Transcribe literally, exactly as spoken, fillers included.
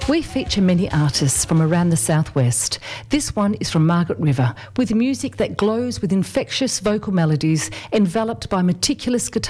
We feature many artists from around the southwest. This one is from Margaret River, with music that glows with infectious vocal melodies enveloped by meticulous guitar